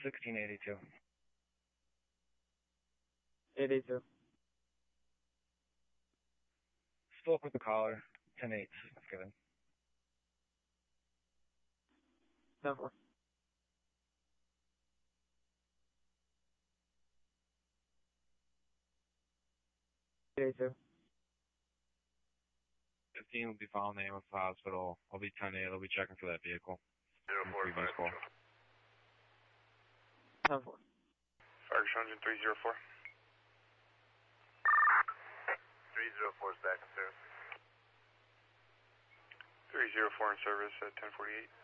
1682. 82. Spoke with the caller. 10-8 given. 10-4. 82. 15 will be following the name of the hospital. I'll be 10-8. I'll be checking for that vehicle. 045. 10-4. Fire Engine 304. 304 is back in service. 304 in service at 1048.